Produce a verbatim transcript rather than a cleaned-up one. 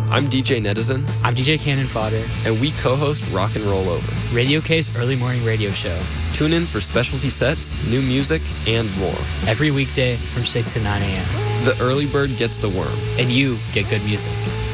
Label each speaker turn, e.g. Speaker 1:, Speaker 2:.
Speaker 1: I'm D J Netizen.
Speaker 2: I'm D J Cannon Fodder.
Speaker 1: And we co-host Rock and Roll Over,
Speaker 2: Radio K's early morning radio show.
Speaker 1: Tune in for specialty sets, new music, and more.
Speaker 2: Every weekday from six to nine a.m.
Speaker 1: The early bird gets the worm.
Speaker 2: And you get good music.